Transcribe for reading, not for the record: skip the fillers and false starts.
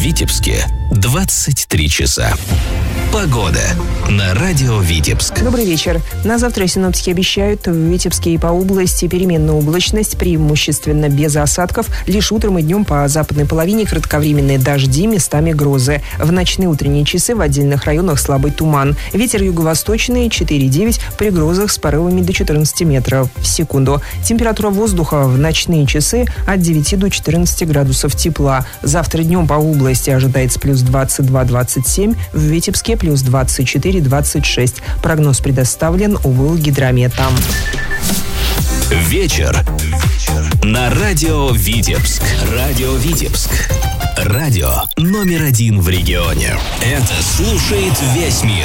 Витебске 23 часа. Погода на радио Витебск. Добрый вечер. На завтра синоптики обещают в Витебске и по области переменную облачность, преимущественно без осадков. Лишь утром и днем по западной половине кратковременные дожди, местами грозы. В ночные утренние часы в отдельных районах слабый туман. Ветер юго-восточный 4,9, при грозах с порывами до 14 метров в секунду. Температура воздуха в ночные часы от 9 до 14 градусов тепла. Завтра днем по области ожидается плюс 22-27, в Витебске плюс 24-26. Прогноз предоставлен Улгидромета. Вечер на радио Витебск. Радио Витебск. Радио номер 1 в регионе. Это слушает весь мир.